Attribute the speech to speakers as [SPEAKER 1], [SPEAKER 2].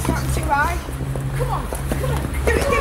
[SPEAKER 1] Starting to ride. Come on, come on. Do it.